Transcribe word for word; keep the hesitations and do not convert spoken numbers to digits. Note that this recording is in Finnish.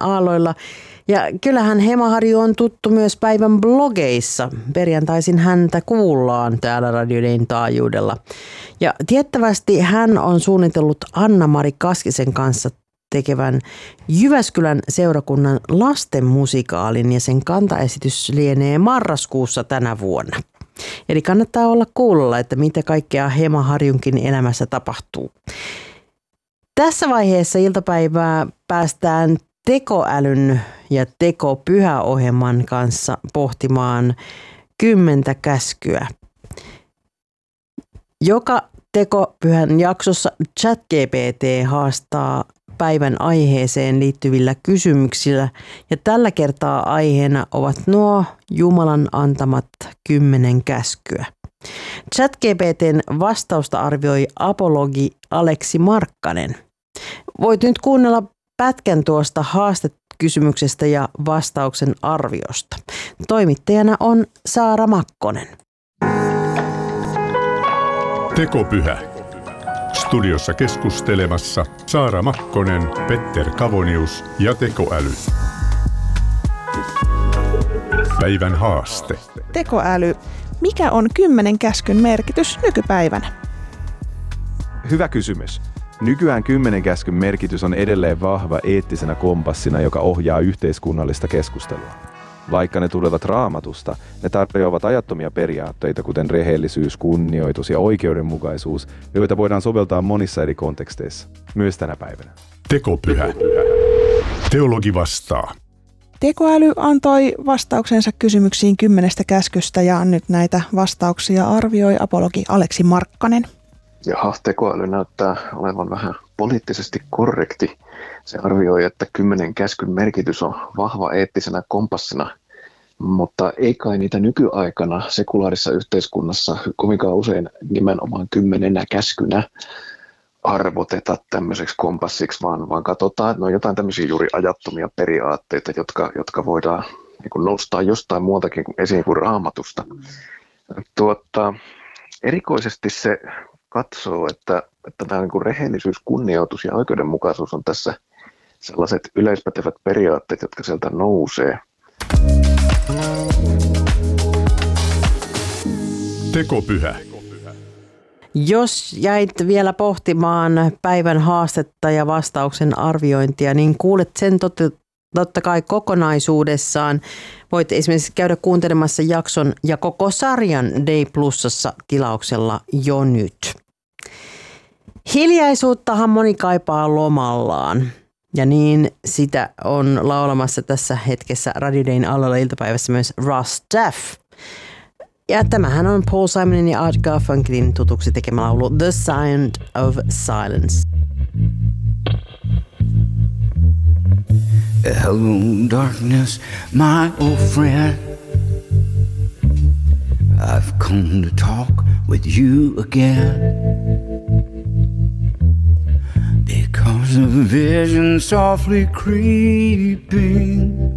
aalloilla. Ja kyllähän Hema Harju on tuttu myös päivän blogeissa. Perjantaisin häntä kuullaan täällä Radio Dayn taajuudella. Ja tiettävästi hän on suunnitellut Anna-Mari Kaskisen kanssa tekevän Jyväskylän seurakunnan lastenmusikaalin ja sen kantaesitys lienee marraskuussa tänä vuonna. Eli kannattaa olla kuulolla, että mitä kaikkea Hema Harjunkin elämässä tapahtuu. Tässä vaiheessa iltapäivää päästään tekoälyn ja tekopyhäohjelman kanssa pohtimaan kymmentä käskyä. Joka tekopyhän jaksossa ChatGPT haastaa päivän aiheeseen liittyvillä kysymyksillä ja tällä kertaa aiheena ovat nuo Jumalan antamat kymmenen käskyä. ChatGPTn vastausta arvioi apologi Aleksi Markkanen. Voit nyt kuunnella pätkän tuosta haastekysymyksestä ja vastauksen arviosta. Toimittajana on Saara Makkonen. Tekopyhä. Studiossa keskustelemassa Saara Makkonen, Petter Kavonius ja tekoäly. Päivän haaste. Tekoäly. Mikä on kymmenen käskyn merkitys nykypäivänä? Hyvä kysymys. Nykyään kymmenen käskyn merkitys on edelleen vahva eettisenä kompassina, joka ohjaa yhteiskunnallista keskustelua. Vaikka ne tulevat Raamatusta, ne tarjoavat ajattomia periaatteita, kuten rehellisyys, kunnioitus ja oikeudenmukaisuus, joita voidaan soveltaa monissa eri konteksteissa, myös tänä päivänä. Tekopyhä. Teologi vastaa. Tekoäly antoi vastauksensa kysymyksiin kymmenestä käskystä ja nyt näitä vastauksia arvioi apologi Aleksi Markkanen. Jaha, tekoäly näyttää olevan vähän poliittisesti korrekti. Se arvioi, että kymmenen käskyn merkitys on vahva eettisenä kompassina, mutta ei kai niitä nykyaikana sekulaarissa yhteiskunnassa kovinkaan usein nimenomaan kymmenenä käskynä arvoteta tämmöiseksi kompassiksi, vaan, vaan katsotaan, että ne on jotain tämmöisiä juuri ajattomia periaatteita, jotka, jotka voidaan niin kuin nostaa jostain muutakin esiin kuin Raamatusta. Tuota, erikoisesti se katsoo, että, että tämä niin kuin rehellisyys, kunnioitus ja oikeudenmukaisuus on tässä sellaiset yleispätevät periaatteet, jotka sieltä nousee. Tekopyhä. Jos jäit vielä pohtimaan päivän haastetta ja vastauksen arviointia, niin kuulet sen totta, totta kai kokonaisuudessaan. Voit esimerkiksi käydä kuuntelemassa jakson ja koko sarjan Day Plusassa tilauksella jo nyt. Hiljaisuuttahan moni kaipaa lomallaan. Ja niin sitä on laulamassa tässä hetkessä Radio Dayn alalla iltapäivässä myös Russ Taff. Ja tämähän on Paul Simonin ja Art Garfunkelin tutuksi tekemä laulu The Sound of Silence. Hello darkness, my old friend. I've come to talk with you again. Because of a vision softly creeping